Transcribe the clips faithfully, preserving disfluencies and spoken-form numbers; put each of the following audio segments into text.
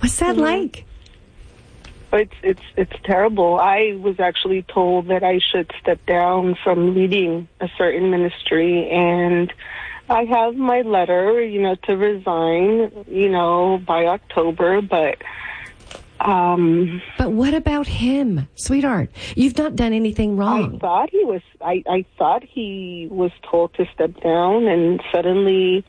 What's that mm-hmm. like? It's it's it's terrible. I was actually told that I should step down from leading a certain ministry, and I have my letter, you know, to resign, you know, by October, but... Um, but what about him, sweetheart? You've not done anything wrong. I thought he was, I, I thought he was told to step down, and suddenly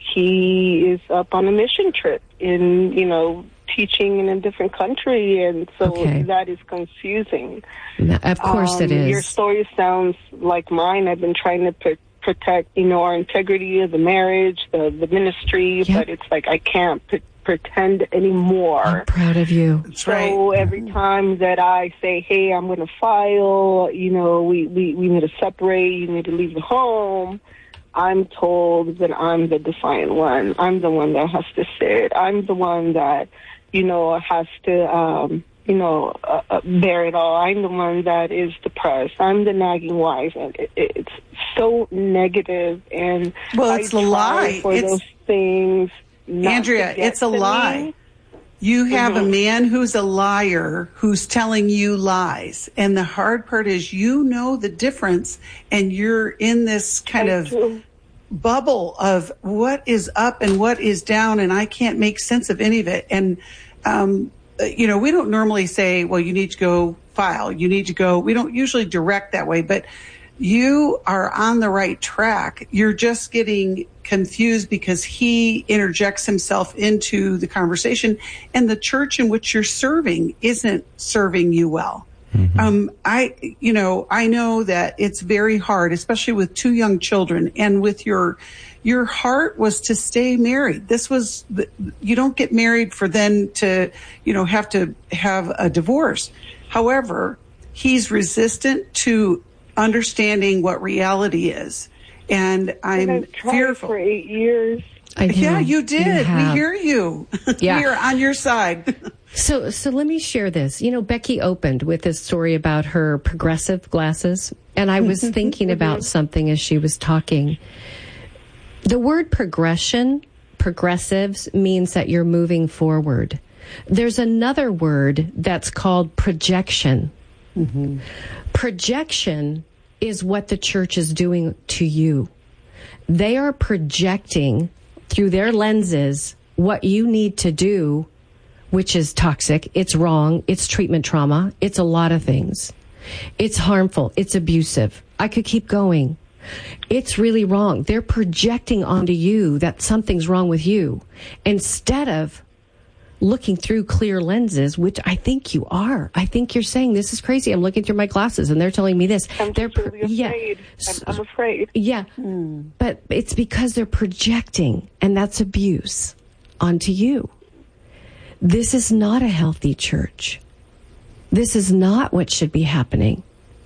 he is up on a mission trip in, you know, teaching in a different country, and so okay. that is confusing. No, of course um, it is. Your story sounds like mine. I've been trying to pr- protect, you know, our integrity of the marriage, the, the ministry, yep. but it's like I can't p- pretend anymore. I'm proud of you. That's so right. every time that I say, hey, I'm going to file, you know, we, we, we need to separate, you need to leave the home, I'm told that I'm the defiant one. I'm the one that has to sit. I'm the one that, you know, has to, um, you know, uh, uh, bear it all. I'm the one that is depressed. I'm the nagging wife. And it, it, it's so negative. And well, it's I a lie. For it's, those things. Andrea, it's a lie. Me. You have mm-hmm. a man who's a liar who's telling you lies. And the hard part is you know the difference, and you're in this kind I of do. bubble of what is up and what is down, and I can't make sense of any of it. And, um, you know, we don't normally say, well, you need to go file. You need to go. We don't usually direct that way, but you are on the right track. You're just getting confused because he interjects himself into the conversation, and the church in which you're serving isn't serving you well. Mm-hmm. Um, I, you know, I know that it's very hard, especially with two young children, and with your, your heart was to stay married. This was, you don't get married for then to, you know, have to have a divorce. However, he's resistant to understanding what reality is. And I'm and I've tried fearful. For eight years. I know. Yeah, you did. You we hear you. Yeah. We are on your side. So, so let me share this. You know, Becky opened with this story about her progressive glasses, and I was thinking about something as she was talking. The word progression, progressives, means that you're moving forward. There's another word that's called projection. Mm-hmm. Projection is what the church is doing to you. They are projecting through their lenses what you need to do, which is toxic, it's wrong, it's treatment trauma, it's a lot of things. It's harmful, it's abusive. I could keep going. It's really wrong. They're projecting onto you that something's wrong with you instead of looking through clear lenses, which I think you are. I think you're saying, this is crazy. I'm looking through my glasses and they're telling me this. I'm they're just really yeah. afraid. I'm, I'm afraid. Yeah. Mm. But it's because they're projecting, and that's abuse onto you. This is not a healthy church. This is not what should be happening.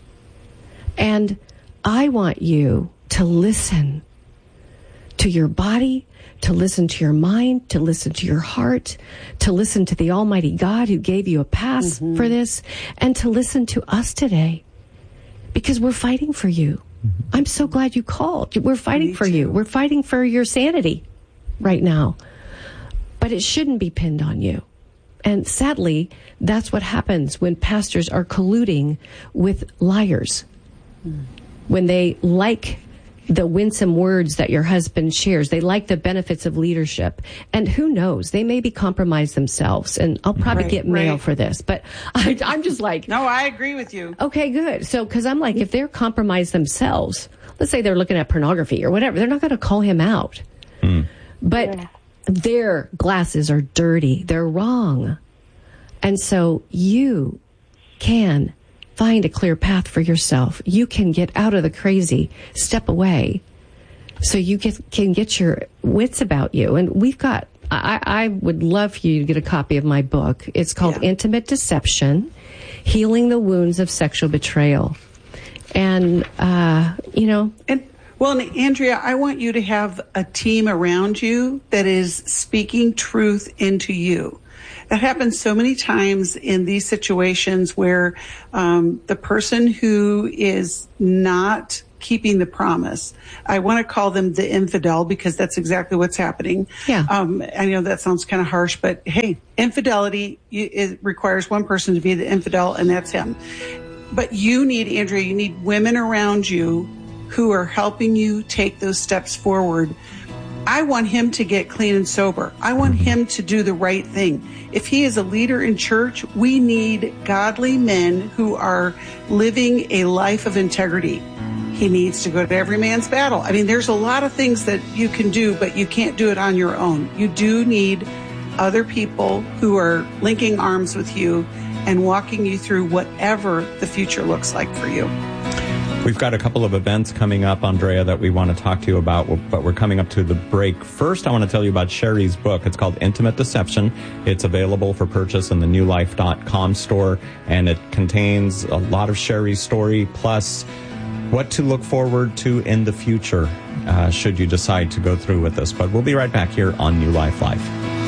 And I want you to listen to your body, to listen to your mind, to listen to your heart, to listen to the Almighty God who gave you a pass mm-hmm. for this, and to listen to us today, because we're fighting for you. Mm-hmm. I'm so glad you called. We're fighting Me for too. you. We're fighting for your sanity right now. But it shouldn't be pinned on you. And sadly, that's what happens when pastors are colluding with liars. Mm. When they like the winsome words that your husband shares. They like the benefits of leadership. And who knows, they may be compromised themselves. And I'll probably right, get mail right. for this. But I, I'm just like... No, I agree with you. Okay, good. So, because I'm like, if they're compromised themselves, let's say they're looking at pornography or whatever, they're not going to call him out. Mm. But yeah. their glasses are dirty. They're wrong. And so you can find a clear path for yourself. You can get out of the crazy, step away, so you get, can get your wits about you. And we've got, I, I would love for you to get a copy of my book. It's called yeah. Intimate Deception, Healing the Wounds of Sexual Betrayal. And, uh, you know... And well, Andrea, I want you to have a team around you that is speaking truth into you. That happens so many times in these situations where um, the person who is not keeping the promise. I want to call them the infidel because that's exactly what's happening. Yeah. Um, I know that sounds kind of harsh, but hey, infidelity, you, it requires one person to be the infidel, and that's him. But you need, Andrea, you need women around you who are helping you take those steps forward. I want him to get clean and sober. I want him to do the right thing. If he is a leader in church, we need godly men who are living a life of integrity. He needs to go to every man's battle. I mean, there's a lot of things that you can do, but you can't do it on your own. You do need other people who are linking arms with you and walking you through whatever the future looks like for you. We've got a couple of events coming up, Andrea, that we want to talk to you about, but we're coming up to the break. First, I want to tell you about Sherry's book. It's called Intimate Deception. It's available for purchase in the new life dot com store, and it contains a lot of Sherry's story, plus what to look forward to in the future, uh, should you decide to go through with this. But we'll be right back here on New Life Live.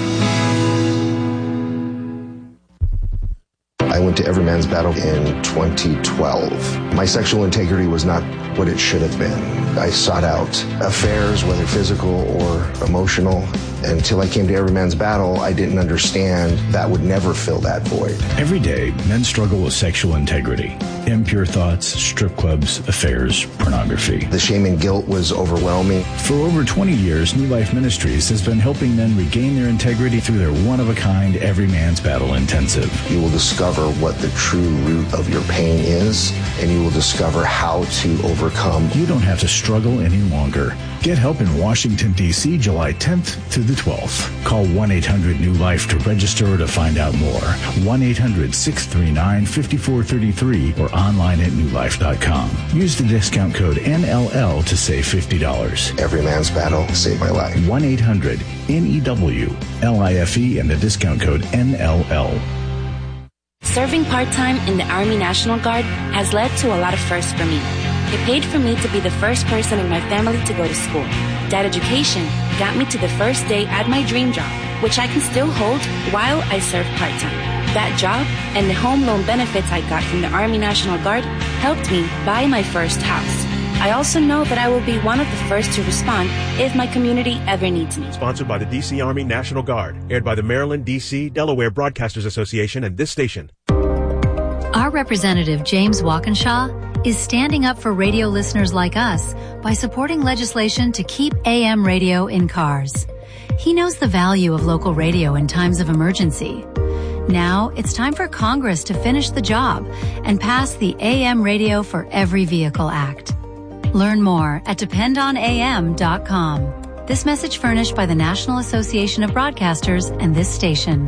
I went to Every Man's Battle in twenty twelve. My sexual integrity was not what it should have been. I sought out affairs, whether physical or emotional. Until I came to Every Man's Battle, I didn't understand that would never fill that void. Every day, men struggle with sexual integrity. Impure thoughts, strip clubs, affairs, pornography. The shame and guilt was overwhelming. For over twenty years, New Life Ministries has been helping men regain their integrity through their one-of-a-kind Every Man's Battle Intensive. You will discover what the true root of your pain is, and you will discover how to overcome. You don't have to struggle any longer. Get help in Washington, D C, July tenth through the twelfth. Call one eight hundred new life to register or to find out more. one eight hundred six three nine five four three three or online at new life dot com. Use the discount code N L L to save fifty dollars. Every Man's Battle saved my life. one eight hundred N E W L I F E and the discount code N L L. Serving part-time in the Army National Guard has led to a lot of firsts for me. It paid for me to be the first person in my family to go to school. That education got me to the first day at my dream job, which I can still hold while I serve part-time. That job and the home loan benefits I got from the Army National Guard helped me buy my first house. I also know that I will be one of the first to respond if my community ever needs me. Sponsored by the D C Army National Guard. Aired by the Maryland, D C, Delaware Broadcasters Association and this station. Our representative, James Walkinshaw, is standing up for radio listeners like us by supporting legislation to keep A M radio in cars. He knows the value of local radio in times of emergency. Now it's time for Congress to finish the job and pass the A M Radio for Every Vehicle Act. Learn more at depend on A M dot com. This message furnished by the National Association of Broadcasters and this station.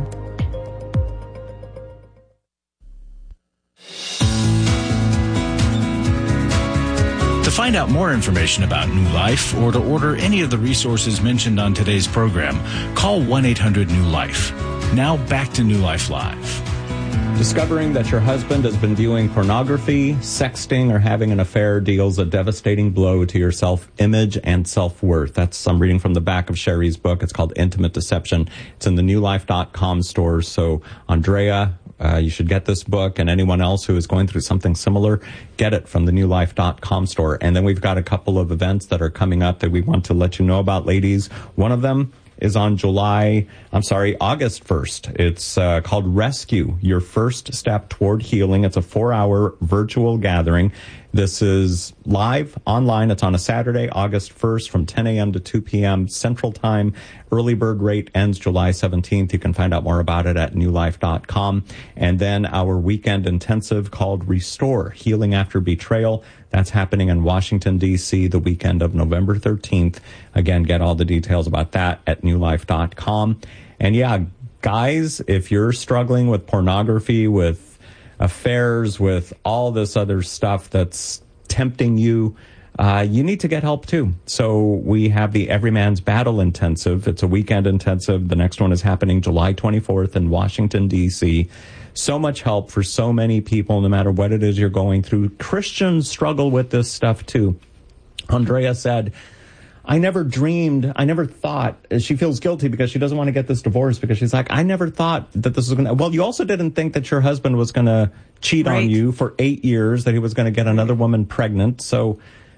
To find out more information about New Life or to order any of the resources mentioned on today's program, call one eight hundred new life. Now back to New Life Live. Discovering that your husband has been viewing pornography, sexting, or having an affair deals a devastating blow to your self-image and self-worth. That's, I'm reading from the back of Sherry's book. It's called Intimate Deception. It's in the new life dot com stores. So, Andrea, uh, you should get this book, and anyone else who is going through something similar, get it from the new life dot com store. And then we've got a couple of events that are coming up that we want to let you know about, ladies. One of them is on July, I'm sorry, August first. It's uh, called Rescue, Your First Step Toward Healing. It's a four-hour virtual gathering. This is live online. It's on a Saturday, August first from ten a.m. to two p.m. Central Time. Early bird rate ends July seventeenth. You can find out more about it at new life dot com. And then our weekend intensive called Restore, Healing After Betrayal. That's happening in Washington, D C the weekend of November thirteenth. Again, get all the details about that at new life dot com. And yeah, guys, if you're struggling with pornography, with affairs, with all this other stuff that's tempting you, uh, you need to get help too. So we have the Every Man's Battle Intensive. It's a weekend intensive. The next one is happening July twenty-fourth in Washington, D C So much help for so many people, no matter what it is you're going through. Christians struggle with this stuff too. Andrea said, I never dreamed, I never thought, she feels guilty because she doesn't want to get this divorce because she's like, I never thought that this was going to, well, you also didn't think that your husband was going to cheat right. on you for eight years, that he was going to get another woman pregnant. So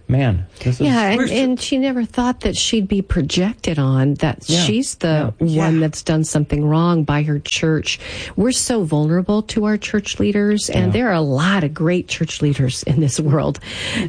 Man, this is... Yeah, and, and she never thought that she'd be projected on, that Yeah. she's the Yeah. one that's done something wrong by her church. We're so vulnerable to our church leaders, and Yeah. there are a lot of great church leaders in this world.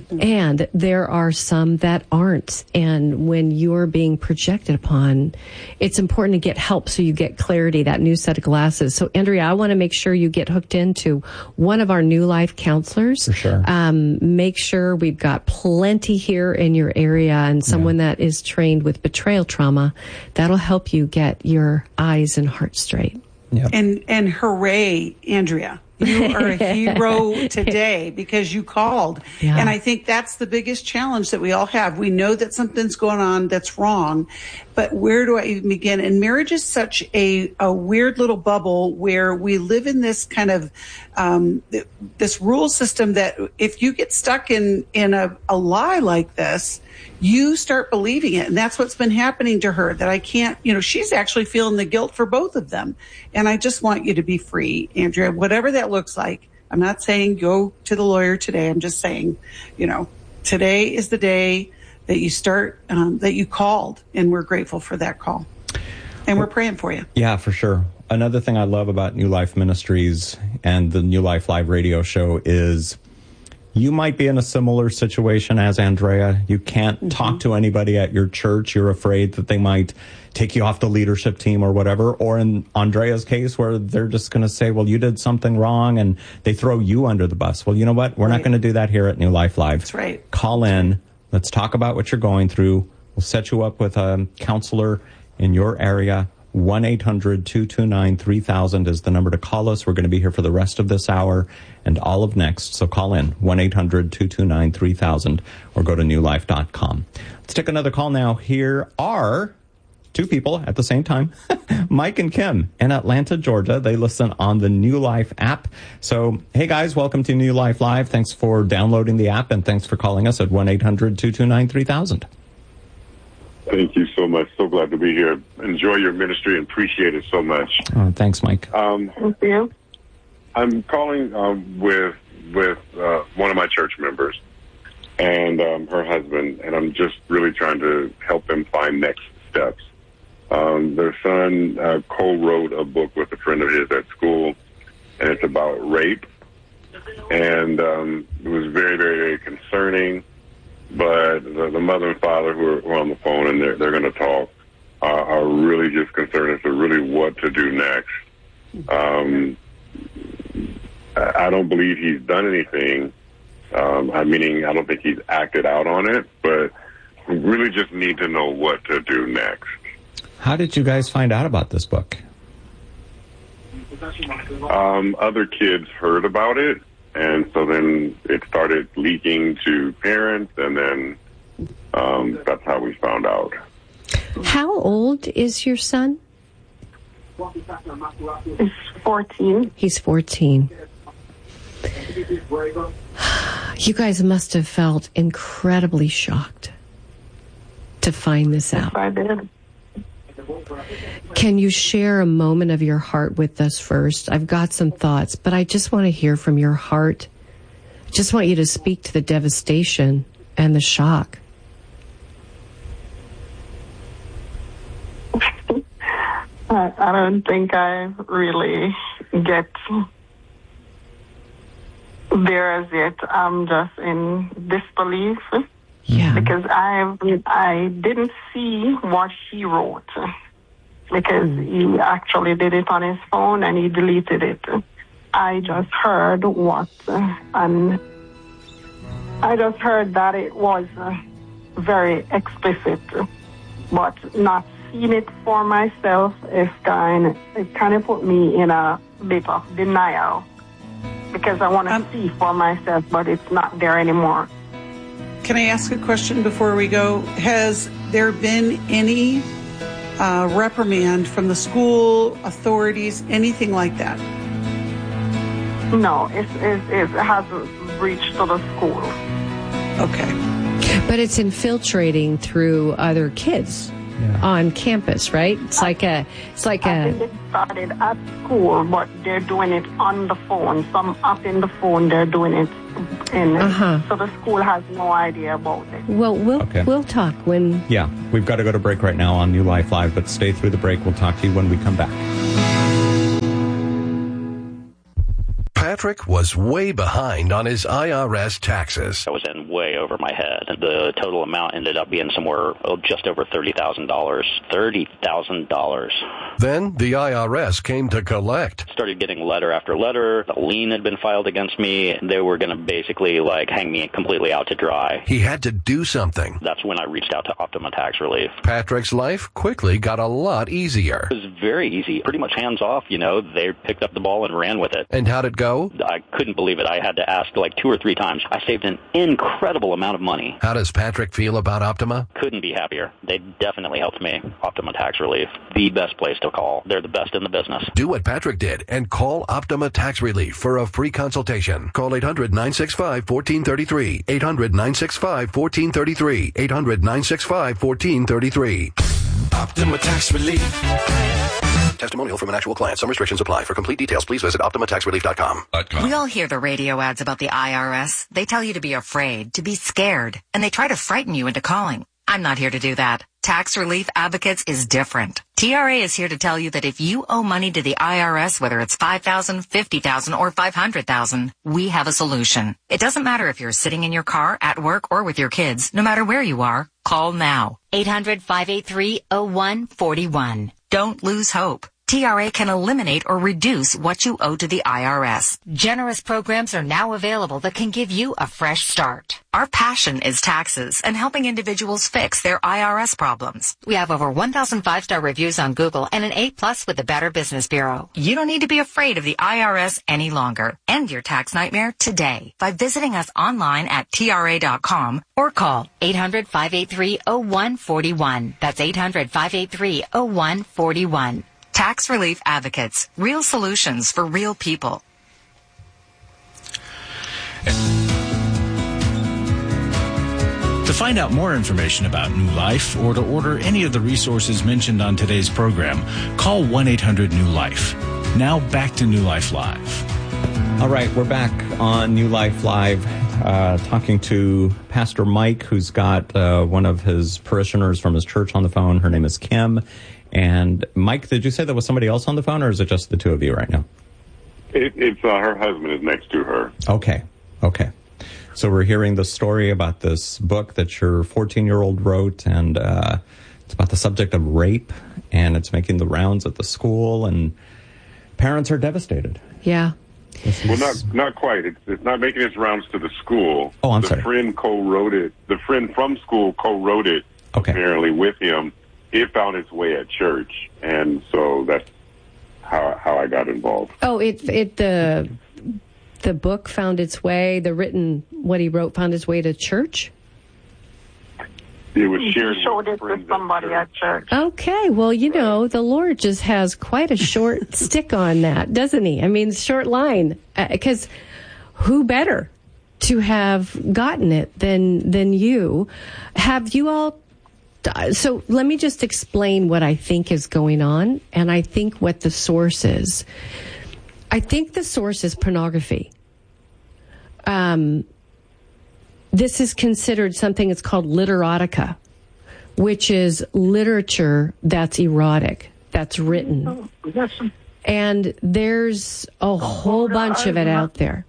And there are some that aren't. And when you're being projected upon, it's important to get help so you get clarity, that new set of glasses. So, Andrea, I want to make sure you get hooked into one of our New Life counselors. For sure. Um, make sure we've got plenty here in your area, and someone Yeah. that is trained with betrayal trauma. That'll help you get your eyes and heart straight. Yeah. And and hooray, Andrea. You are a hero today because you called. Yeah. And I think that's the biggest challenge that we all have. We know that something's going on that's wrong, but where do I even begin? And marriage is such a, a weird little bubble where we live in this kind of um, th- this rule system that if you get stuck in, in a, a lie like this, you start believing it. And that's what's been happening to her, that I can't, you know, she's actually feeling the guilt for both of them. And I just want you to be free, Andrea, whatever that looks like. I'm not saying go to the lawyer today. I'm just saying, you know, today is the day that you start, um, that you called, and we're grateful for that call. And we're praying for you. Yeah, for sure. Another thing I love about New Life Ministries and the New Life Live radio show is you might be in a similar situation as Andrea. You can't mm-hmm. talk to anybody at your church. You're afraid that they might take you off the leadership team or whatever. Or in Andrea's case, where they're just going to say, well, you did something wrong, and they throw you under the bus. Well, you know what? We're right. not going to do that here at New Life Live. That's right. Call in. Let's talk about what you're going through. We'll set you up with a counselor in your area. one eight hundred two two nine three thousand is the number to call us. We're going to be here for the rest of this hour and all of next. So call in, one eight hundred two two nine three thousand, or go to new life dot com. Let's take another call now. Here are two people at the same time, Mike and Kim in Atlanta, Georgia. They listen on the New Life app. So, hey guys, welcome to New Life Live. Thanks for downloading the app, and thanks for calling us at one eight hundred two two nine three thousand. Thank you so much. So glad to be here. Enjoy your ministry and appreciate it so much. Oh, thanks, Mike. Um, Thank you. I'm calling um, with with uh, one of my church members and um, her husband, and I'm just really trying to help them find next steps. Um, their son uh, co-wrote a book with a friend of his at school, and it's about rape. And um, it was very, very, very concerning. But the, the mother and father who are, who are on the phone, and they're, they're going to talk, uh, are really just concerned as to really what to do next. Um, I don't believe he's done anything. Um, I meaning, I don't think he's acted out on it, but we really just need to know what to do next. How did you guys find out about this book? Um, other kids heard about it, and so then it started leaking to parents, and then um, that's how we found out. How old is your son? He's fourteen. He's fourteen. You guys must have felt incredibly shocked to find this out. I did. Can you share a moment of your heart with us first? I've got some thoughts, but I just want to hear from your heart. I just want you to speak to the devastation and the shock. I, I don't think I really get there as yet. I'm just in disbelief. Yeah. Because I I didn't see what he wrote, because he actually did it on his phone and he deleted it. I just heard what, and I just heard that it was very explicit, but not seeing it for myself is kind it kind of put me in a bit of denial, because I want to um, see for myself, but it's not there anymore. Can I ask a question before we go? Has there been any uh, reprimand from the school authorities, anything like that? No, it, it, it hasn't reached to the school. Okay. But it's infiltrating through other kids yeah. on campus, right? It's like a, it's like I a. think it started at school, but they're doing it on the phone. Some up in the phone, they're doing it And Uh-huh. so the school has no idea about it. Well, we'll Okay. we'll talk when. Yeah, we've got to go to break right now on New Life Live, but stay through the break. We'll talk to you when we come back. Patrick was way behind on his I R S taxes. I was in way over my head. The total amount ended up being somewhere oh, just over thirty thousand dollars. thirty thousand dollars. Then the I R S came to collect. Started getting letter after letter. A lien had been filed against me. They were going to basically like hang me completely out to dry. He had to do something. That's when I reached out to Optima Tax Relief. Patrick's life quickly got a lot easier. It was very easy. Pretty much hands off, you know. They picked up the ball and ran with it. And how'd it go? I couldn't believe it. I had to ask like two or three times. I saved an incredible amount of money. How does Patrick feel about Optima? Couldn't be happier. They definitely helped me. Optima Tax Relief, the best place to call. They're the best in the business. Do what Patrick did and call Optima Tax Relief for a free consultation. Call eight hundred, nine six five, one four three three. eight hundred, nine six five, one four three three. eight hundred, nine six five, one four three three. Optima Tax Relief. Testimonial from an actual client. Some restrictions apply. For complete details, please visit optima tax relief dot com. We all hear the radio ads about the I R S. They tell you to be afraid, to be scared, and they try to frighten you into calling. I'm not here to do that. Tax Relief Advocates is different. T R A is here to tell you that if you owe money to the I R S, whether it's five thousand dollars, fifty thousand dollars, or five hundred thousand dollars, we have a solution. It doesn't matter if you're sitting in your car, at work, or with your kids. No matter where you are, call now. eight hundred, five eight three, oh one four one. Don't lose hope. T R A can eliminate or reduce what you owe to the I R S. Generous programs are now available that can give you a fresh start. Our passion is taxes and helping individuals fix their I R S problems. We have over one thousand five-star reviews on Google and an A plus with the Better Business Bureau. You don't need to be afraid of the I R S any longer. End your tax nightmare today by visiting us online at T R A dot com or call eight hundred, five eight three, oh one four one. That's eight hundred, five eight three, oh one four one. Tax Relief Advocates. Real solutions for real people. To find out more information about New Life or to order any of the resources mentioned on today's program, call one eight hundred new life. Now back to New Life Live. All right, we're back on New Life Live, uh, talking to Pastor Mike, who's got uh, one of his parishioners from his church on the phone. Her name is Kim. And Mike, did you say there was somebody else on the phone, or is it just the two of you right now? It, it's uh, her husband is next to her. Okay, okay. So we're hearing the story about this book that your fourteen-year-old wrote, and uh, it's about the subject of rape, and it's making the rounds at the school, and parents are devastated. Yeah. This well, is... not not quite. It's, it's not making its rounds to the school. Oh, I'm the sorry. The friend co-wrote it. The friend from school co-wrote it, okay. apparently, with him. It found its way at church, and so that's how how I got involved. Oh, it it the the book found its way. The written what he wrote found its way to church. It was shared. He showed it to somebody at church. Okay, well, you know, the Lord just has quite a short stick on that, doesn't he? I mean, short line, because uh, who better to have gotten it than than you? Have you all? So let me just explain what I think is going on, and I think what the source is. I think the source is pornography. Um, this is considered something that's called literotica, which is literature that's erotic, that's written. And there's a whole bunch of it out there.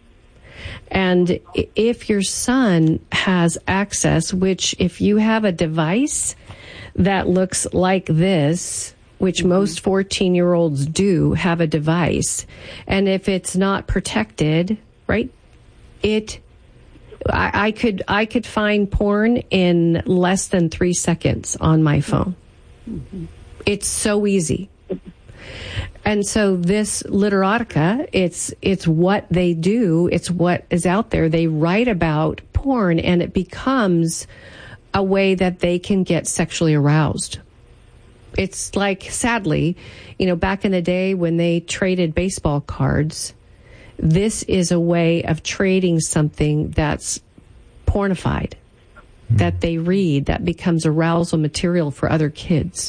And if your son has access, which if you have a device that looks like this, which mm-hmm. most fourteen-year-olds do have a device, and if it's not protected, right, it, I, I could I could find porn in less than three seconds on my phone. Mm-hmm. It's so easy. And so this literotica, it's it's what they do, it's what is out there. They write about porn, and it becomes a way that they can get sexually aroused. It's like, sadly, you know, back in the day when they traded baseball cards, this is a way of trading something that's pornified, mm-hmm. that they read, that becomes arousal material for other kids.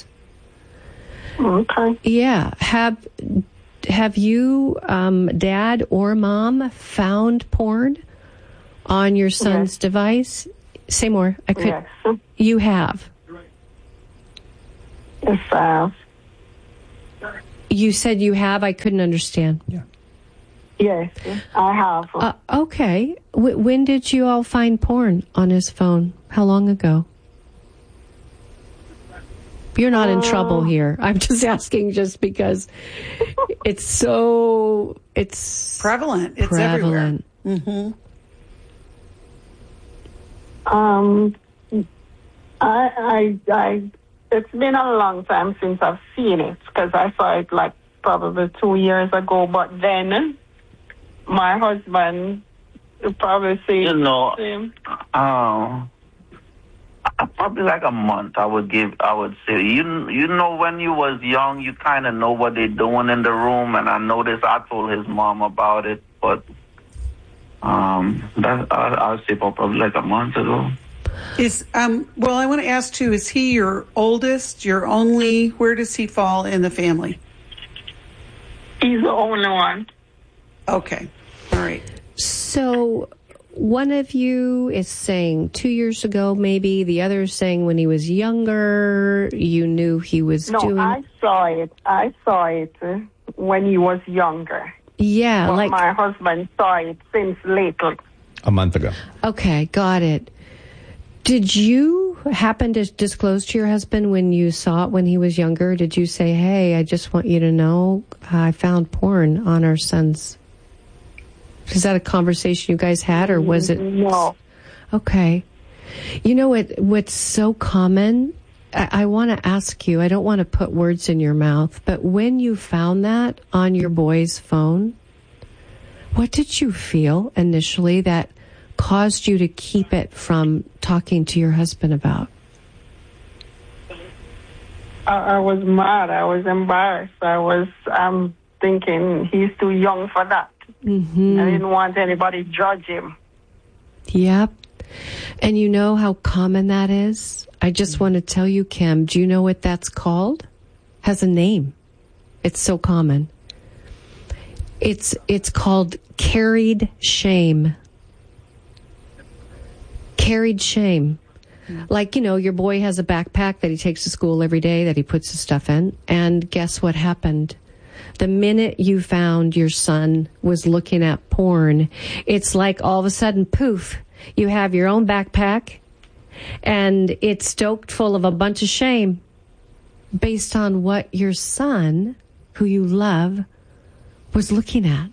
Okay. Yeah. Have have you, um, Dad or Mom, found porn? on your son's yes. device? Say more. I could. Yes. You have. Yes, I have. You said you have? I couldn't understand. Yeah. Yes, I have. Uh, okay. W- when did you all find porn on his phone? How long ago? You're not in uh, trouble here. I'm just asking just because it's so, it's prevalent. It's prevalent. everywhere. Mm-hmm. Um, I, I, I, it's been a long time since I've seen it because I saw it like probably two years ago, but then my husband probably say you know, same. Um, probably like a month. I would give. I would say, you you know, when you was young, you kind of know what they're doing in the room. And I noticed. I told his mom about it, but um, that I, I'll say probably like a month ago. Is um. Well, I want to ask too. Is he your oldest? Your only? Where does he fall in the family? He's the only one. Okay. All right. So one of you is saying two years ago, maybe. The other is saying when he was younger, you knew he was no, doing... No, I saw it. I saw it uh, when he was younger. Yeah, but like... my husband saw it since later. A month ago. Okay, got it. Did you happen to disclose to your husband when you saw it when he was younger? Did you say, hey, I just want you to know I found porn on our son's... Is that a conversation you guys had, or was it? No. Okay. You know what? What's so common? I, I want to ask you. I don't want to put words in your mouth, but when you found that on your boy's phone, what did you feel initially that caused you to keep it from talking to your husband about? I, I was mad. I was embarrassed. I was. I'm thinking he's too young for that. Mm-hmm. I didn't want anybody to judge him. Yep. And you know how common that is? I just want to tell you, Kim, do you know what that's called? Has a name. It's so common. It's it's called carried shame. Carried shame. Like, you know, your boy has a backpack that he takes to school every day that he puts his stuff in. And guess what happened? The minute you found your son was looking at porn, it's like all of a sudden, poof, you have your own backpack and it's stoked full of a bunch of shame based on what your son, who you love, was looking at.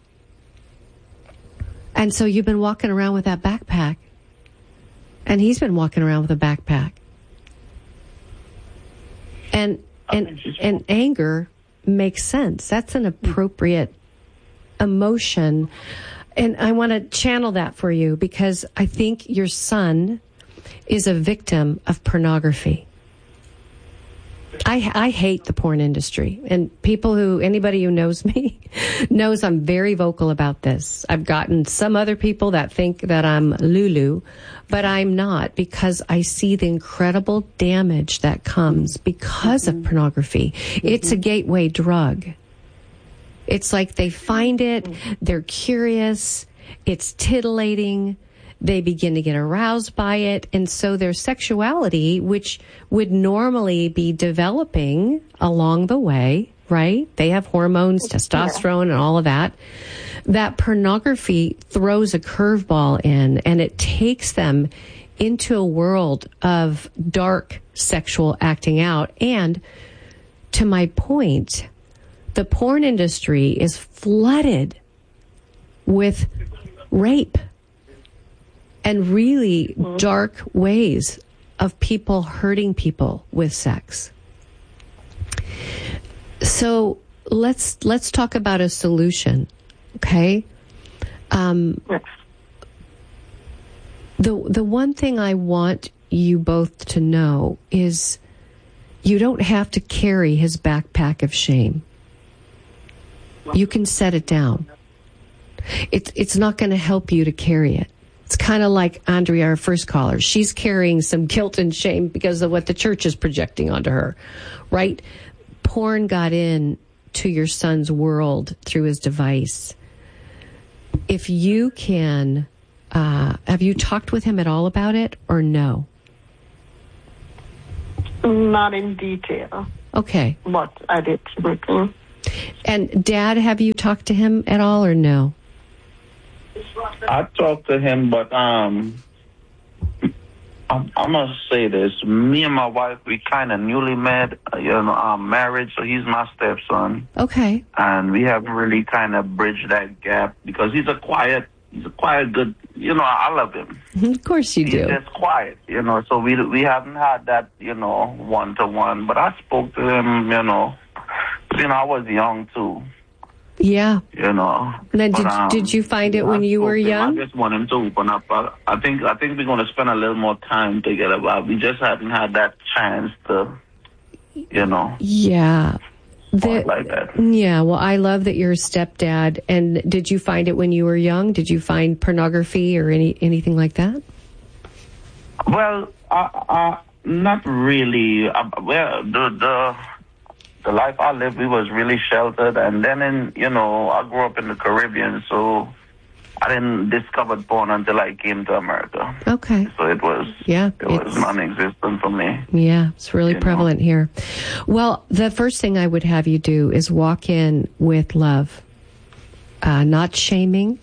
And so you've been walking around with that backpack, and he's been walking around with a backpack. And and and anger makes sense. That's an appropriate emotion. And I want to channel that for you because I think your son is a victim of pornography. I, I hate the porn industry, and people who, anybody who knows me knows I'm very vocal about this. I've gotten some other people that think that I'm Lulu, but I'm not, because I see the incredible damage that comes because mm-hmm. of pornography. Mm-hmm. It's a gateway drug. It's like they find it, they're curious, it's titillating, they begin to get aroused by it, and so their sexuality, which would normally be developing along the way, right? They have hormones, testosterone, and all of that. That pornography throws a curveball in, and it takes them into a world of dark sexual acting out. And to my point, the porn industry is flooded with rape and really mm-hmm. dark ways of people hurting people with sex. So let's let's talk about a solution, okay? Um, yes. The the one thing I want you both to know is you don't have to carry his backpack of shame. You can set it down. It's it's not going to help you to carry it. It's kind of like Andrea, our first caller. She's carrying some guilt and shame because of what the church is projecting onto her, right? Porn got in to your son's world through his device. If you can Uh, have you talked with him at all about it, or no? Not in detail. Okay. But I did with him. And Dad, have you talked to him at all, or no? I talked to him, but um, I'm, I'm gonna say this: me and my wife, we kind of newly met, uh, you know, um, married. So he's my stepson. Okay. And we haven't really kind of bridged that gap because he's a quiet, he's a quiet, good. You know, I love him. Of course you he's do. He's just quiet, you know. So we we haven't had that, you know, one to one. But I spoke to him, you know. You know, I was young too. Yeah. You know. Now, did but, um, did you find it when I you were spoke to him. young? I just want him to open up. I, I think I think we're going to spend a little more time together, but we just haven't had that chance to, you know. Yeah. The, like that. Yeah, well, I love that you're a stepdad. And did you find it when you were young? Did you find pornography or any anything like that? Well, uh, uh, not really. Uh, well, the the the life I lived, we was really sheltered, and then in you know, I grew up in the Caribbean, so I didn't discover porn until I came to America. Okay. So it was yeah, it was non-existent for me. Yeah, it's really you prevalent know. here. Well, the first thing I would have you do is walk in with love, uh, not shaming.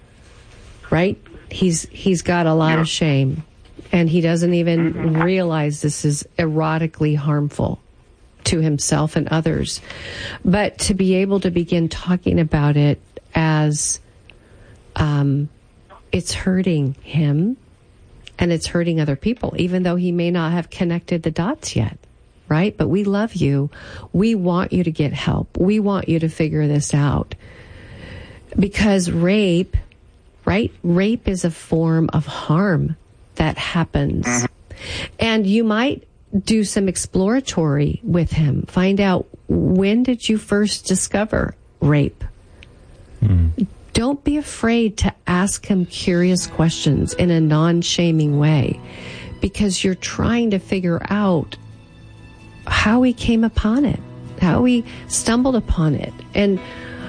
Right? He's he's got a lot yeah. of shame, and he doesn't even mm-hmm. realize this is erotically harmful to himself and others. But to be able to begin talking about it as um, it's hurting him and it's hurting other people, even though he may not have connected the dots yet, right? But we love you. We want you to get help. We want you to figure this out. Because rape, right? Rape is a form of harm that happens. And you might do some exploratory with him. Find out, when did you first discover rape? Mm. Don't be afraid to ask him curious questions in a non-shaming way, because you're trying to figure out how he came upon it, how he stumbled upon it, and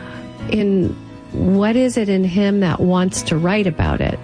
in what is it in him that wants to write about it.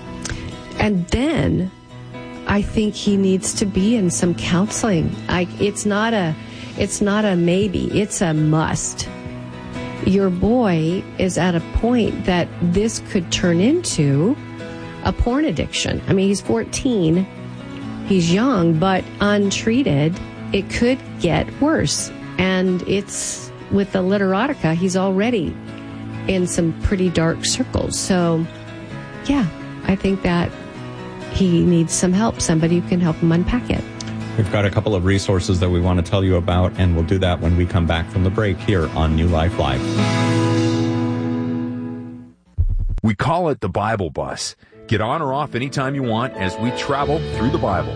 And then I think he needs to be in some counseling. I, it's not a, it's not a maybe, it's a must. Your boy is at a point that this could turn into a porn addiction. I mean, he's fourteen, he's young, but untreated, it could get worse. And it's, with the literotica, he's already in some pretty dark circles. So, yeah, I think that he needs some help, somebody who can help him unpack it. We've got a couple of resources that we want to tell you about, and we'll do that when we come back from the break here on New Life Live. We call it the Bible Bus. Get on or off anytime you want as we travel through the Bible.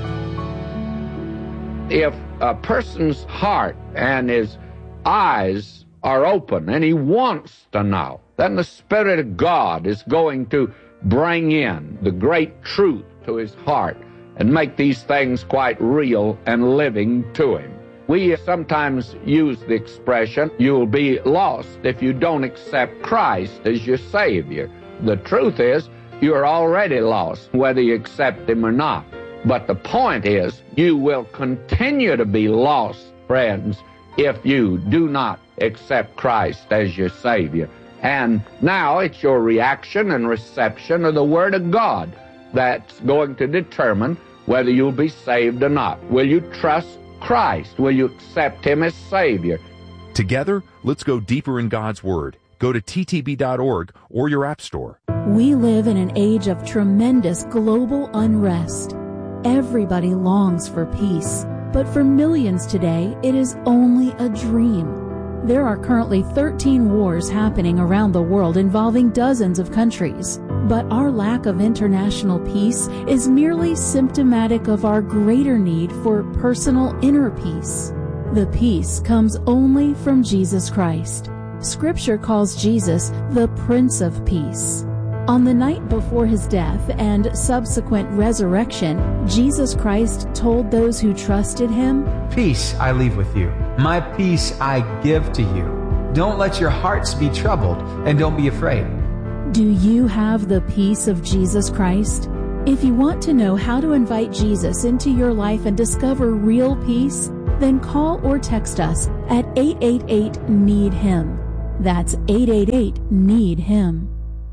If a person's heart and his eyes are open and he wants to know, then the Spirit of God is going to bring in the great truth to his heart and make these things quite real and living to him. We sometimes use the expression, you'll be lost if you don't accept Christ as your Savior. The truth is, you're already lost, whether you accept him or not. But the point is, you will continue to be lost, friends, if you do not accept Christ as your Savior. And now it's your reaction and reception of the Word of God that's going to determine whether you'll be saved or not. Will you trust Christ? Will you accept him as Savior? Together, let's go deeper in God's Word. Go to T T B dot org or your app store. We live in an age of tremendous global unrest. Everybody longs for peace, but for millions today, it is only a dream. There are currently thirteen wars happening around the world involving dozens of countries. But our lack of international peace is merely symptomatic of our greater need for personal inner peace. The peace comes only from Jesus Christ. Scripture calls Jesus the Prince of Peace. On the night before his death and subsequent resurrection, Jesus Christ told those who trusted him, "Peace I leave with you. My peace I give to you. Don't let your hearts be troubled, and don't be afraid." Do you have the peace of Jesus Christ? If you want to know how to invite Jesus into your life and discover real peace, then call or text us at eight eight eight, need him. That's eight eight eight, need him.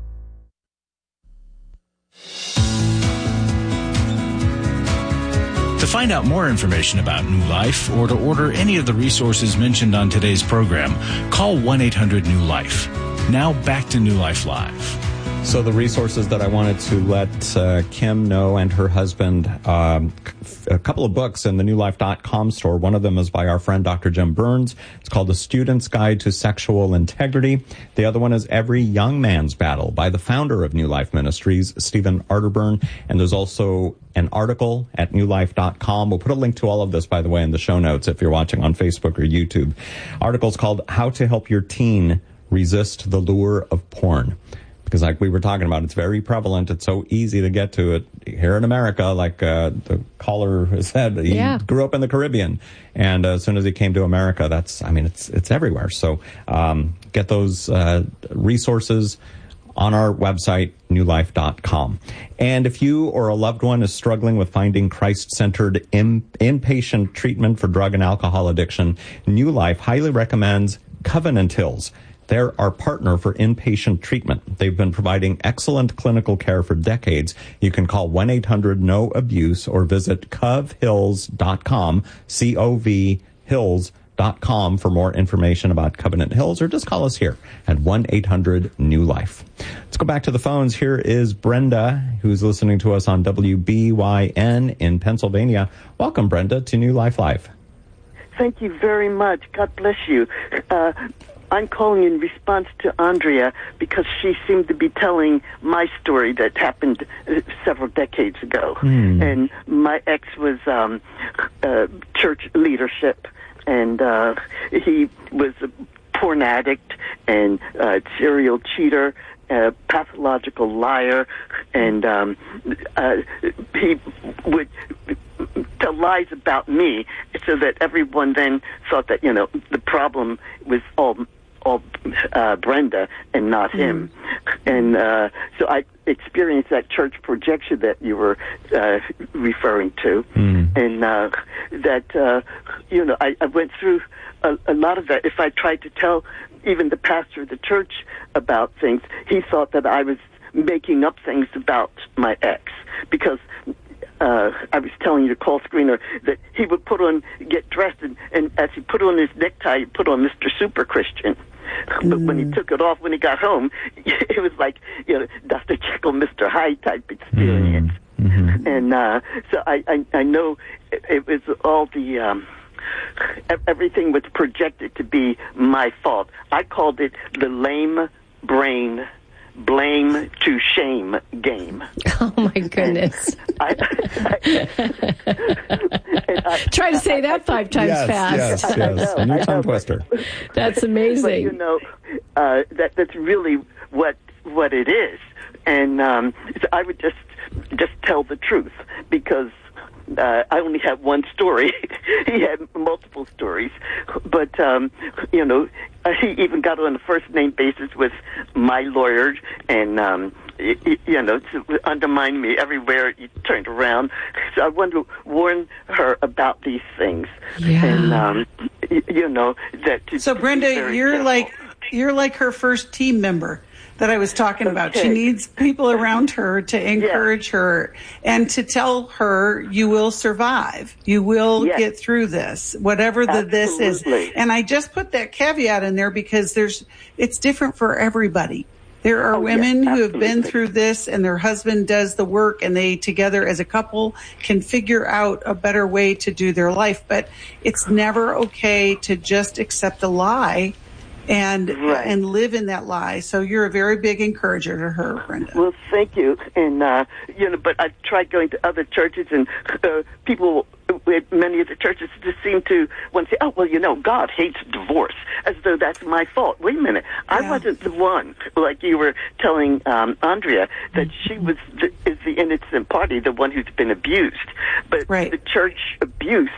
To find out more information about New Life or to order any of the resources mentioned on today's program, call one eight hundred new life. Now back to New Life Live. So the resources that I wanted to let uh, Kim know and her husband, um, a couple of books in the new life dot com store. One of them is by our friend Doctor Jim Burns. It's called The Student's Guide to Sexual Integrity. The other one is Every Young Man's Battle by the founder of New Life Ministries, Stephen Arterburn. And there's also an article at new life dot com. We'll put a link to all of this, by the way, in the show notes if you're watching on Facebook or YouTube. Article's called How to Help Your Teen Resist the Lure of Porn. Because like we were talking about, it's very prevalent. It's so easy to get to it here in America. Like uh, the caller said, he yeah. grew up in the Caribbean. And uh, as soon as he came to America, that's, I mean, it's it's everywhere. So um, get those uh, resources on our website, new life dot com. And if you or a loved one is struggling with finding Christ-centered in, inpatient treatment for drug and alcohol addiction, New Life highly recommends Covenant Hills. They're our partner for inpatient treatment. They've been providing excellent clinical care for decades. You can call one eight hundred no abuse or visit cov hills dot com, C O V hills dot com for more information about Covenant Hills, or just call us here at one eight hundred new life. Let's go back to the phones. Here is Brenda, who's listening to us on W B Y N in Pennsylvania. Welcome, Brenda, to New Life Live. Thank you very much. God bless you. Uh, I'm calling in response to Andrea because she seemed to be telling my story that happened uh, several decades ago. Hmm. And my ex was um, uh, church leadership, and uh, he was a porn addict and uh, serial cheater, uh, pathological liar, and um, uh, he would tell lies about me so that everyone then thought that, you know, the problem was all all uh, Brenda and not him. Mm. And uh, so I experienced that church projection that you were uh, referring to. Mm. And uh, that, uh, you know, I, I went through a, a lot of that. If I tried to tell even the pastor of the church about things, he thought that I was making up things about my ex because Uh, I was telling you, the call screener, that he would put on, get dressed, and, and as he put on his necktie, he put on Mister Super Christian. But mm. when he took it off, when he got home, it was like, you know, Doctor Jekyll, Mister Hyde type experience. Mm-hmm. And uh, so I, I, I know it, it was all the, um, everything was projected to be my fault. I called it the lame brain blame to shame game. Oh my goodness. I, I, I, Try to say that five times yes, fast. Yes, yes, yes. A new tongue twister. That's amazing. But, you know, uh, that that's really what what it is. And um, so I would just just tell the truth because Uh, I only have one story. He had multiple stories. But, um, you know, he even got on a first-name basis with my lawyer and, um, you, you know, to undermine me everywhere he turned around. So I wanted to warn her about these things. Yeah. And, um, you, you know, that... To, so, Brenda, you're careful. like you're like her first team member that I was talking about. Okay. She needs people around her to encourage yeah. her and to tell her you will survive. You will yes. get through this, whatever the this is. And I just put that caveat in there because there's it's different for everybody. There are oh, women yes, who have been through this and their husband does the work and they together as a couple can figure out a better way to do their life. But it's never okay to just accept a lie and right. and live in that lie. So you're a very big encourager to her, Brenda. Well, thank you. And, uh, you know, but I've tried going to other churches and uh, people with many of the churches just seem to want to say, oh, well, you know, God hates divorce, as though that's my fault. Wait a minute. Yeah. I wasn't the one, like you were telling um, Andrea, that mm-hmm. she was the, is the innocent party, the one who's been abused. But right. the church abuse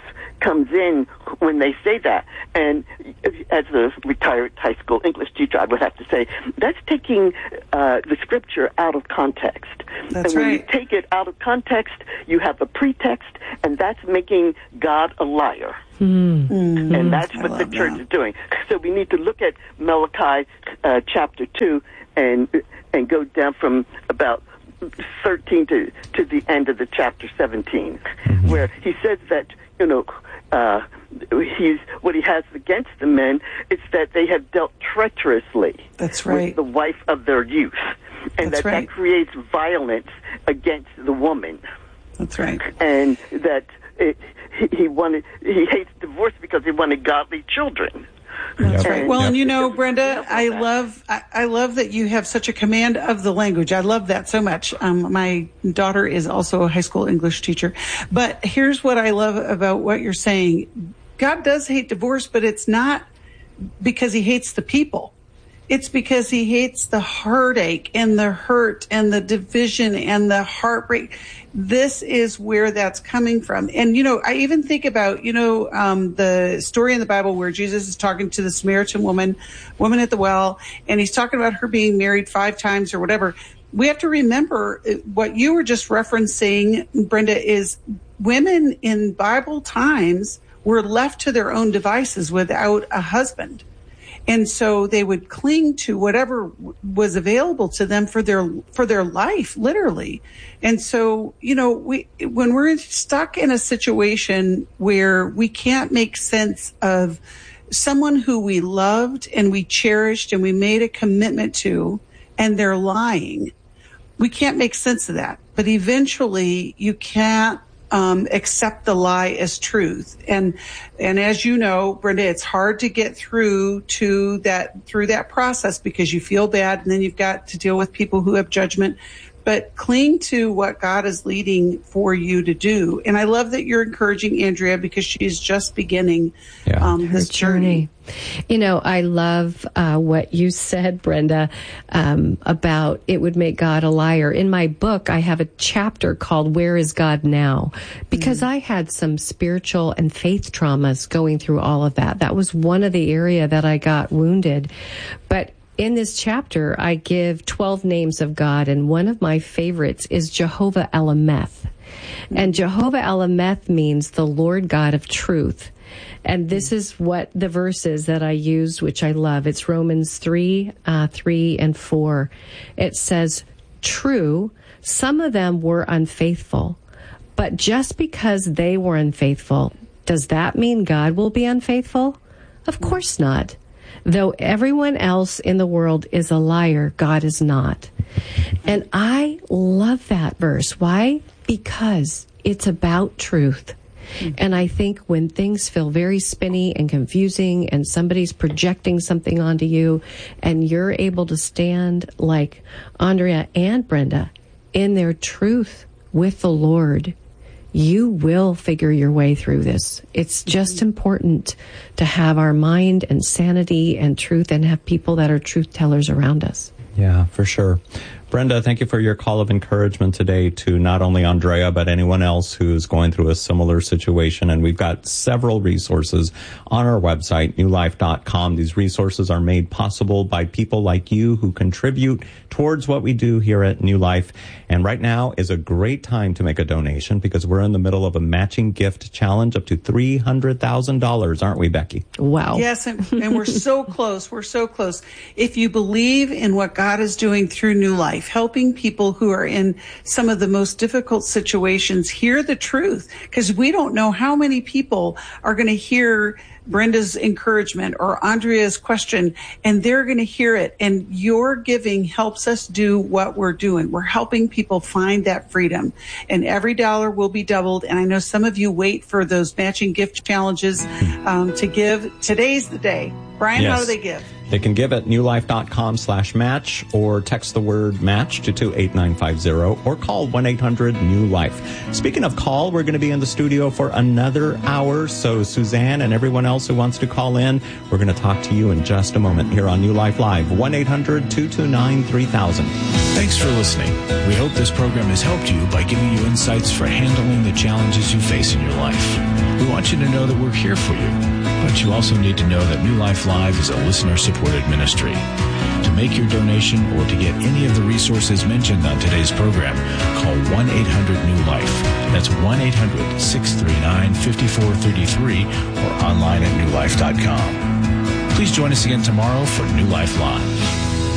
comes in when they say that. And as a retired high school English teacher, I would have to say that's taking uh, the scripture out of context. That's and when right. you take it out of context, you have a pretext, and that's making God a liar. Mm-hmm. And that's I what the love church that. is doing. So we need to look at Malachi uh, chapter two and and go down from about thirteen to, to the end of the chapter seventeen, mm-hmm. where he says that, you know, uh, he's what he has against the men is that they have dealt treacherously That's right. with the wife of their youth, and That's that right. that creates violence against the woman. That's right. And that it, he, he wanted he hates divorce because he wanted godly children. That's Yep. right. Well, Yep. and you know, Brenda, I love I, I love that you have such a command of the language. I love that so much. Um, my daughter is also a high school English teacher. But here's what I love about what you're saying. God does hate divorce, but it's not because he hates the people. It's because he hates the heartache and the hurt and the division and the heartbreak. This is where that's coming from. And, you know, I even think about, you know, um, the story in the Bible where Jesus is talking to the Samaritan woman, woman at the well, and he's talking about her being married five times or whatever. We have to remember what you were just referencing, Brenda, is women in Bible times were left to their own devices without a husband. And so they would cling to whatever was available to them for their for their life, literally. And so, you know, we when we're stuck in a situation where we can't make sense of someone who we loved and we cherished and we made a commitment to, and they're lying, we can't make sense of that. But eventually, you can't Um, accept the lie as truth. And, and as you know, Brenda, it's hard to get through to that, through that process because you feel bad and then you've got to deal with people who have judgment. But cling to what God is leading for you to do. And I love that you're encouraging Andrea because she's just beginning yeah. um, this journey. You know, I love uh, what you said, Brenda, um, about it would make God a liar. In my book, I have a chapter called Where is God Now? Because mm. I had some spiritual and faith traumas going through all of that. That was one of the area that I got wounded. But in this chapter, I give twelve names of God, and one of my favorites is Jehovah Elameth. And Jehovah Elameth means the Lord God of truth. And this is what the verse is that I used, which I love. It's Romans three, uh, three and four. It says, true, some of them were unfaithful, but just because they were unfaithful, does that mean God will be unfaithful? Of course not. Though everyone else in the world is a liar, God is not. And I love that verse. Why? Because it's about truth. And I think when things feel very spinny and confusing and somebody's projecting something onto you and you're able to stand like Andrea and Brenda in their truth with the Lord, you will figure your way through this. It's just important to have our mind and sanity and truth and have people that are truth tellers around us. Yeah, for sure. Brenda, thank you for your call of encouragement today to not only Andrea, but anyone else who's going through a similar situation. And we've got several resources on our website, new life dot com. These resources are made possible by people like you who contribute towards what we do here at New Life. And right now is a great time to make a donation because we're in the middle of a matching gift challenge up to three hundred thousand dollars, aren't we, Becky? Wow. Yes, and, and we're so close. We're so close. If you believe in what God is doing through New Life, helping people who are in some of the most difficult situations hear the truth, because we don't know how many people are going to hear Brenda's encouragement or Andrea's question, and they're going to hear it. And your giving helps us do what we're doing. We're helping people find that freedom, and every dollar will be doubled. And I know some of you wait for those matching gift challenges um, to give. Today's the day. Brian, Yes. how do they give? They can give at new life dot com slash match or text the word match to two eight nine five zero or call one eight hundred new life. Speaking of call, we're going to be in the studio for another hour. So Suzanne and everyone else who wants to call in, we're going to talk to you in just a moment here on New Life Live, one eight hundred two two nine three thousand. Thanks for listening. We hope this program has helped you by giving you insights for handling the challenges you face in your life. We want you to know that we're here for you, but you also need to know that New Life Live is a listener-supported ministry. To make your donation or to get any of the resources mentioned on today's program, call one eight hundred new life. That's one eight hundred, six three nine, five four three three or online at new life dot com. Please join us again tomorrow for New Life Live.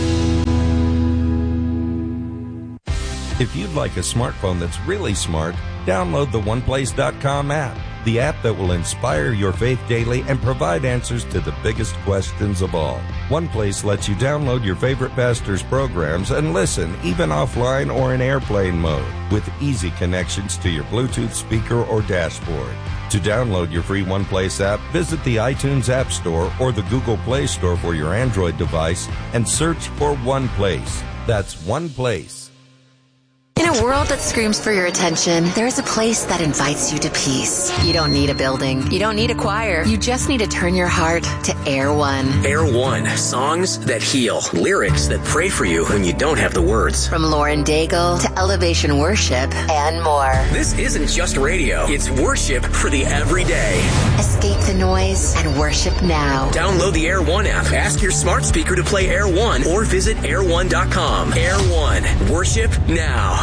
If you'd like a smartphone that's really smart, download the one place dot com app, the app that will inspire your faith daily and provide answers to the biggest questions of all. OnePlace lets you download your favorite pastor's programs and listen, even offline or in airplane mode, with easy connections to your Bluetooth speaker or dashboard. To download your free OnePlace app, visit the iTunes App Store or the Google Play Store for your Android device and search for OnePlace. That's OnePlace. In a world that screams for your attention, there's a place that invites you to peace. You don't need a building. You don't need a choir. You just need to turn your heart to Air One. Air One. Songs that heal. Lyrics that pray for you when you don't have the words. From Lauren Daigle to Elevation Worship and more. This isn't just radio. It's worship for the everyday. Escape the noise and worship now. Download the Air One app. Ask your smart speaker to play Air One or visit air one dot com. Air One. Worship now.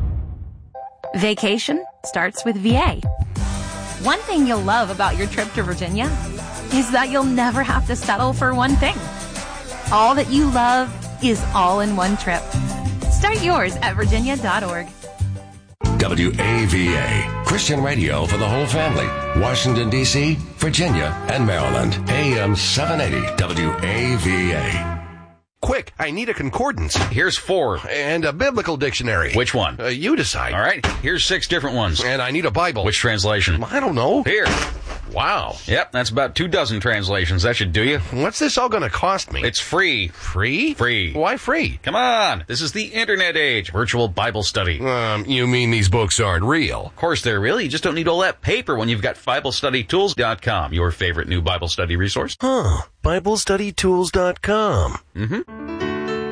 Vacation starts with V A. One thing you'll love about your trip to Virginia is that you'll never have to settle for one thing. All that you love is all in one trip. Start yours at virginia dot org. W A V A, Christian radio for the whole family. Washington, D C, Virginia, and Maryland. A M seven eighty, W A V A. Quick, I need a concordance. Here's four. And a biblical dictionary. Which one? Uh, you decide. All right, here's six different ones. And I need a Bible. Which translation? I don't know. Here. Wow. Yep, that's about two dozen translations. That should do you. What's this all going to cost me? It's free. Free? Free. Why free? Come on. This is the internet age. Virtual Bible study. Um, you mean these books aren't real? Of course they're real. You just don't need all that paper when you've got Bible Study Tools dot com, your favorite new Bible study resource. Huh. Bible Study Tools dot com. Mm-hmm.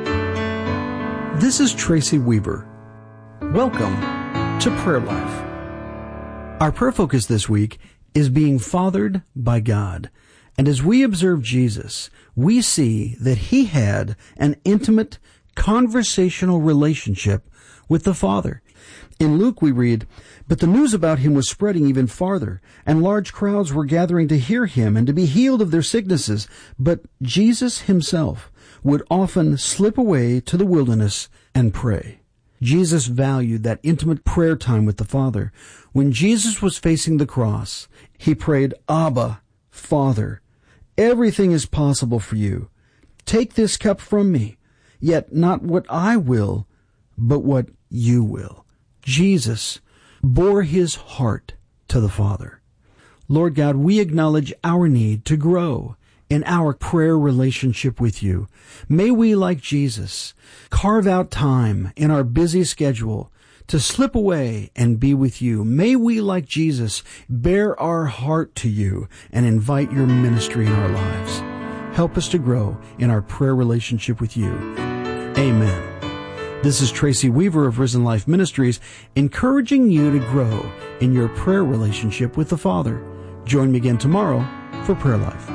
This is Tracy Weaver. Welcome to Prayer Life. Our prayer focus this week is being fathered by God. And as we observe Jesus, we see that he had an intimate, conversational relationship with the Father. In Luke we read, "But the news about him was spreading even farther, and large crowds were gathering to hear him and to be healed of their sicknesses. But Jesus himself would often slip away to the wilderness and pray." Jesus valued that intimate prayer time with the Father. When Jesus was facing the cross, he prayed, "Abba, Father, everything is possible for you. Take this cup from me, yet not what I will, but what you will." Jesus bore his heart to the Father. Lord God, we acknowledge our need to grow in our prayer relationship with you. May we, like Jesus, carve out time in our busy schedule to slip away and be with you. May we, like Jesus, bear our heart to you and invite your ministry in our lives. Help us to grow in our prayer relationship with you. Amen. This is Tracy Weaver of Risen Life Ministries, encouraging you to grow in your prayer relationship with the Father. Join me again tomorrow for Prayer Life.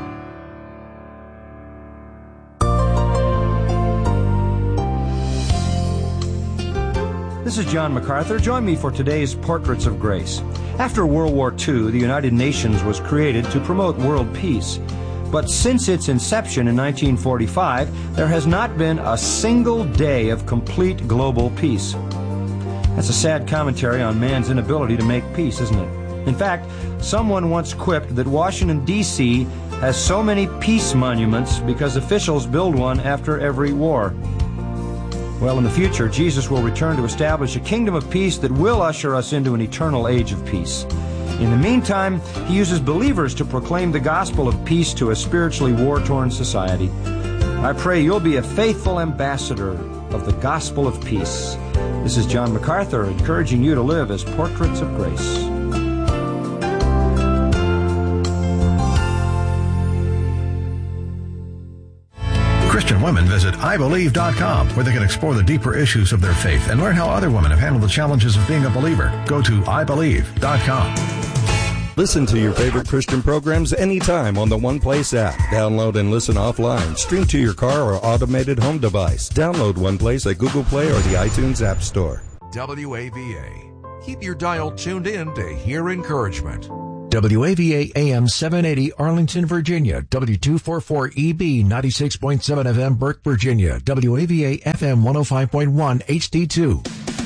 This is John MacArthur. Join me for today's Portraits of Grace. After World War Two, the United Nations was created to promote world peace. But since its inception in nineteen forty-five, there has not been a single day of complete global peace. That's a sad commentary on man's inability to make peace, isn't it? In fact, someone once quipped that Washington, D C has so many peace monuments because officials build one after every war. Well, in the future, Jesus will return to establish a kingdom of peace that will usher us into an eternal age of peace. In the meantime, he uses believers to proclaim the gospel of peace to a spiritually war-torn society. I pray you'll be a faithful ambassador of the gospel of peace. This is John MacArthur encouraging you to live as portraits of grace. Christian women visit I believe dot com, where they can explore the deeper issues of their faith and learn how other women have handled the challenges of being a believer. Go to I believe dot com. Listen to your favorite Christian programs anytime on the One Place app. Download and listen offline. Stream to your car or automated home device. Download One Place at Google Play or the iTunes App Store. W A V A. Keep your dial tuned in to hear encouragement. W A V A A M seven eighty Arlington, Virginia. W two forty-four E B ninety-six point seven F M Burke, Virginia. W A V A F M one oh five point one H D two.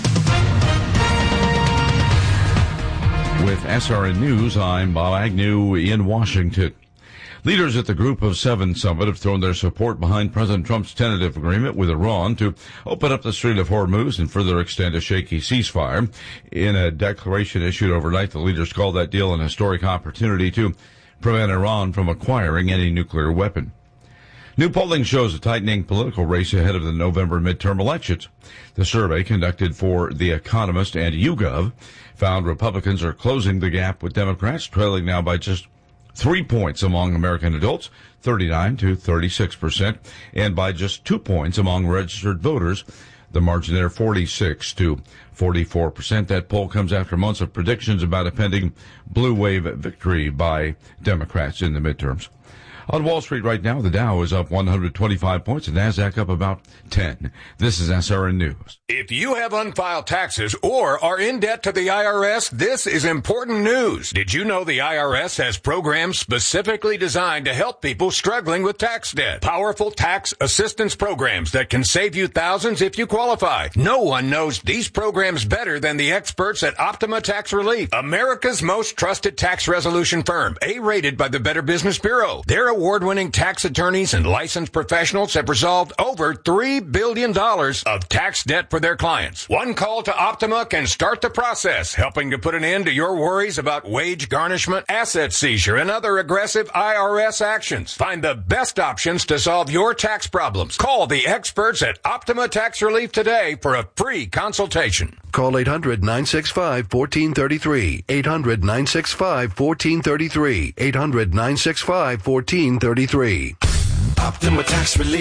With S R N News, I'm Bob Agnew in Washington. Leaders at the Group of Seven Summit have thrown their support behind President Trump's tentative agreement with Iran to open up the Strait of Hormuz and further extend a shaky ceasefire. In a declaration issued overnight, the leaders called that deal an historic opportunity to prevent Iran from acquiring any nuclear weapon. New polling shows a tightening political race ahead of the November midterm elections. The survey conducted for The Economist and YouGov found Republicans are closing the gap with Democrats, trailing now by just three points among American adults, thirty-nine to thirty-six percent, and by just two points among registered voters. The margin there, forty-six to forty-four percent. That poll comes after months of predictions about a pending blue wave victory by Democrats in the midterms. On Wall Street right now, the Dow is up one hundred twenty-five points, and NASDAQ up about ten. This is S R N News. If you have unfiled taxes or are in debt to the I R S, this is important news. Did you know the I R S has programs specifically designed to help people struggling with tax debt? Powerful tax assistance programs that can save you thousands if you qualify. No one knows these programs better than the experts at Optima Tax Relief, America's most trusted tax resolution firm, A-rated by the Better Business Bureau. Their award-winning tax attorneys and licensed professionals have resolved over three billion dollars of tax debt for their clients. One call to Optima can start the process, helping to put an end to your worries about wage garnishment, asset seizure, and other aggressive I R S actions. Find the best options to solve your tax problems. Call the experts at Optima Tax Relief today for a free consultation. Call eight hundred nine six five one four three three. eight hundred nine six five one four three three. eight hundred nine six five one four three three. Optima Tax Relief.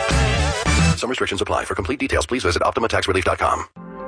Some restrictions apply. For complete details, please visit optima tax relief dot com.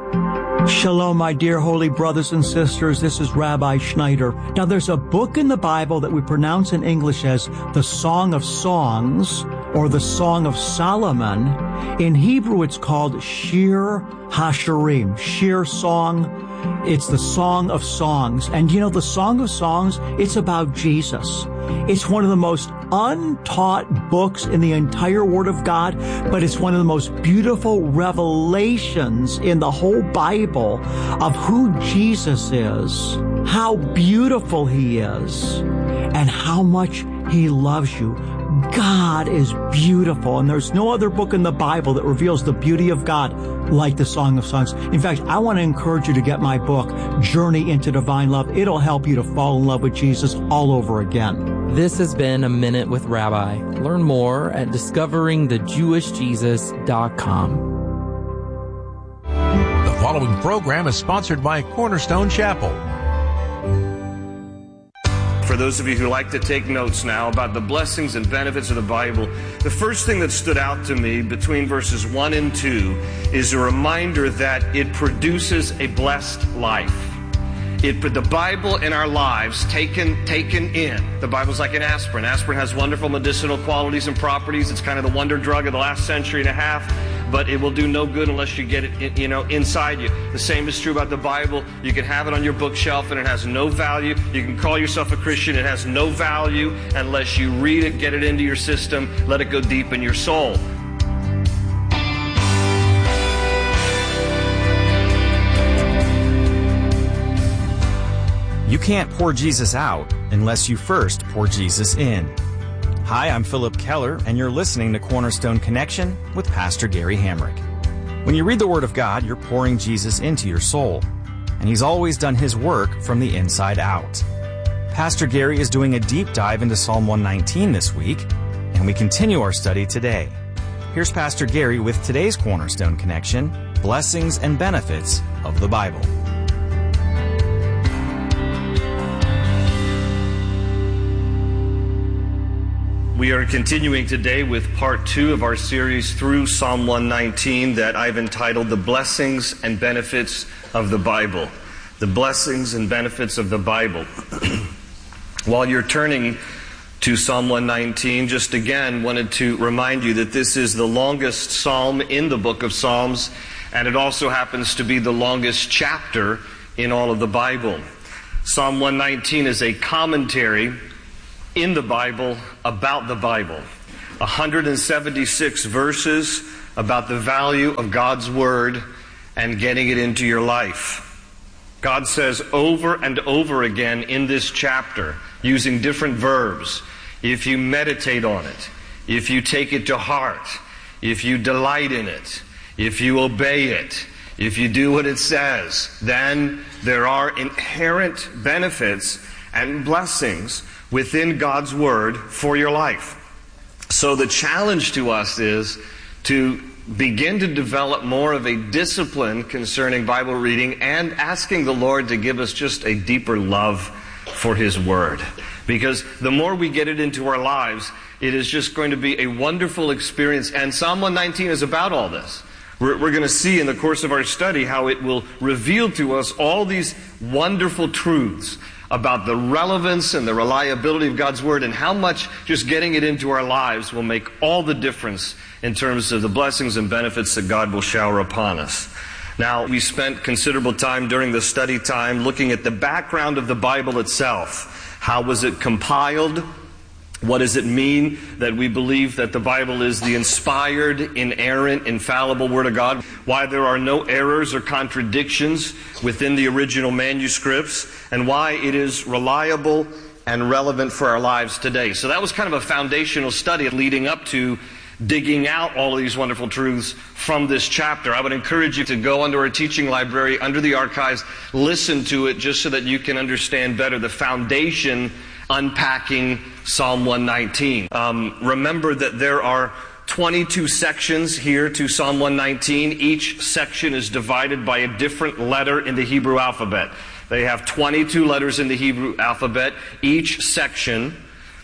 Shalom, my dear holy brothers and sisters. This is Rabbi Schneider. Now, there's a book in the Bible that we pronounce in English as the Song of Songs or the Song of Solomon. In Hebrew, it's called Shir HaShirim, Shir Song. It's the Song of Songs. And you know, the Song of Songs, it's about Jesus. It's one of the most untaught books in the entire Word of God, but it's one of the most beautiful revelations in the whole Bible of who Jesus is, how beautiful He is, and how much He loves you. God is beautiful, and there's no other book in the Bible that reveals the beauty of God like the Song of Songs. In fact, I want to encourage you to get my book, Journey into Divine Love. It'll help you to fall in love with Jesus all over again. This has been A Minute with Rabbi. Learn more at discovering the jewish jesus dot com. The following program is sponsored by Cornerstone Chapel. For those of you who like to take notes now about the blessings and benefits of the Bible, the first thing that stood out to me between verses one and two is a reminder that it produces a blessed life. It, the Bible in our lives taken taken in. The Bible's like an aspirin. Aspirin has wonderful medicinal qualities and properties. It's kind of the wonder drug of the last century and a half, but it will do no good unless you get it, you know, inside you. The same is true about the Bible. You can have it on your bookshelf and it has no value. You can call yourself a Christian. It has no value unless you read it, get it into your system, let it go deep in your soul. You can't pour Jesus out unless you first pour Jesus in. Hi, I'm Philip Keller, and you're listening to Cornerstone Connection with Pastor Gary Hamrick. When you read the Word of God, you're pouring Jesus into your soul, and He's always done His work from the inside out. Pastor Gary is doing a deep dive into Psalm one nineteen this week, and we continue our study today. Here's Pastor Gary with today's Cornerstone Connection, Blessings and Benefits of the Bible. We are continuing today with part two of our series through Psalm one nineteen that I've entitled The Blessings and Benefits of the Bible. The Blessings and Benefits of the Bible. While you're turning to Psalm one nineteen, just again wanted to remind you that this is the longest psalm in the book of Psalms, and it also happens to be the longest chapter in all of the Bible. Psalm one nineteen is a commentary in the Bible about the Bible. one hundred seventy-six verses about the value of God's Word and getting it into your life. God says over and over again in this chapter, using different verbs, if you meditate on it, if you take it to heart, if you delight in it, if you obey it, if you do what it says, then there are inherent benefits and blessings within God's Word for your life. So the challenge to us is to begin to develop more of a discipline concerning Bible reading and asking the Lord to give us just a deeper love for His Word. Because the more we get it into our lives, it is just going to be a wonderful experience. And Psalm one nineteen is about all this. We're, we're going to see in the course of our study how it will reveal to us all these wonderful truths about the relevance and the reliability of God's Word, and how much just getting it into our lives will make all the difference in terms of the blessings and benefits that God will shower upon us. Now, we spent considerable time during the study time looking at the background of the Bible itself. How was it compiled? What does it mean that we believe that the Bible is the inspired, inerrant, infallible Word of God? Why there are no errors or contradictions within the original manuscripts, and why it is reliable and relevant for our lives today. So that was kind of a foundational study leading up to digging out all of these wonderful truths from this chapter. I would encourage you to go under our teaching library, under the archives, listen to it just so that you can understand better the foundation unpacking Psalm one nineteen. Um, remember that there are twenty-two sections here to Psalm one nineteen. Each section is divided by a different letter in the Hebrew alphabet. They have twenty-two letters in the Hebrew alphabet. Each section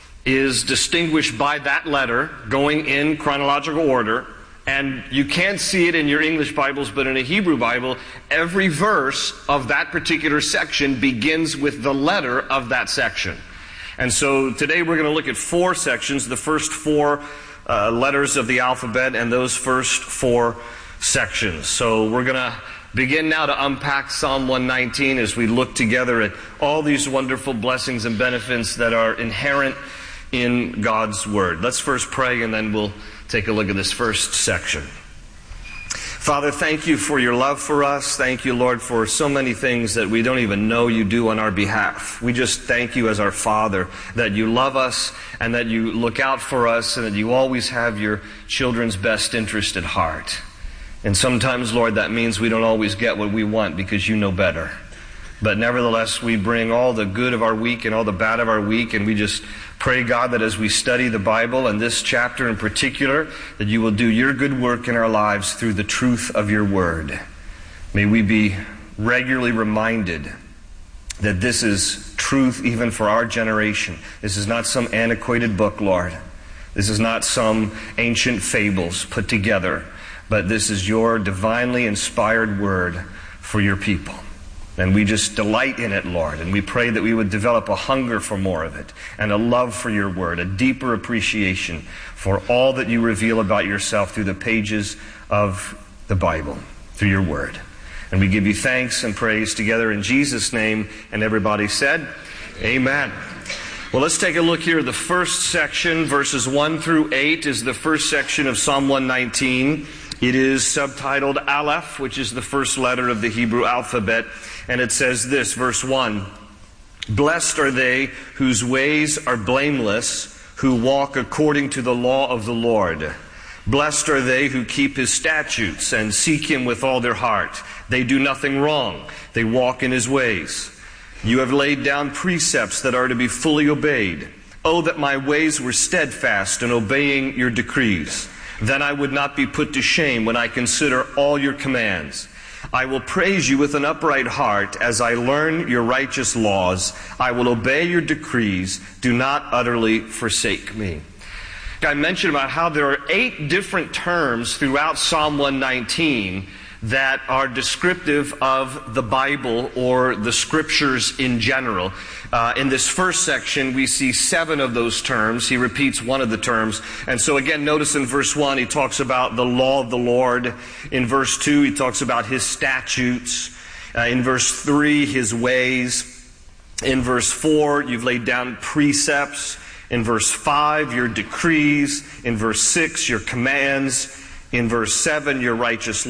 is distinguished by that letter going in chronological order. And you can't see it in your English Bibles, but in a Hebrew Bible, every verse of that particular section begins with the letter of that section. And so today we're going to look at four sections, the first four uh, letters of the alphabet and those first four sections. So we're going to begin now to unpack Psalm one nineteen as we look together at all these wonderful blessings and benefits that are inherent in God's Word. Let's first pray and then we'll take a look at this first section. Father, thank you for your love for us. Thank you, Lord, for so many things that we don't even know you do on our behalf. We just thank you as our Father that you love us and that you look out for us and that you always have your children's best interest at heart. And sometimes, Lord, that means we don't always get what we want because you know better. But nevertheless, we bring all the good of our week and all the bad of our week, and we just pray, God, that as we study the Bible and this chapter in particular, that you will do your good work in our lives through the truth of your Word. May we be regularly reminded that this is truth even for our generation. This is not some antiquated book, Lord. This is not some ancient fables put together, but this is your divinely inspired Word for your people. And we just delight in it, Lord. And we pray that we would develop a hunger for more of it and a love for your Word, a deeper appreciation for all that you reveal about yourself through the pages of the Bible, through your Word. And we give you thanks and praise together in Jesus' name. And everybody said, Amen. Well, let's take a look here. The first section, verses one through eight, is the first section of Psalm one nineteen. It is subtitled Aleph, which is the first letter of the Hebrew alphabet. And it says this, verse one, Blessed are they whose ways are blameless, who walk according to the law of the Lord. Blessed are they who keep His statutes and seek Him with all their heart. They do nothing wrong. They walk in His ways. You have laid down precepts that are to be fully obeyed. Oh, that my ways were steadfast in obeying your decrees. Then I would not be put to shame when I consider all your commands. I will praise you with an upright heart as I learn your righteous laws. I will obey your decrees. Do not utterly forsake me. I mentioned about how there are eight different terms throughout Psalm one nineteen that are descriptive of the Bible or the Scriptures in general. Uh, in this first section, we see seven of those terms. He repeats one of the terms. And so again, notice in verse one, he talks about the law of the Lord. In verse two, he talks about his statutes. Uh, in verse three, his ways. In verse four, you've laid down precepts. In verse five, your decrees. In verse six, your commands. In verse seven, your righteous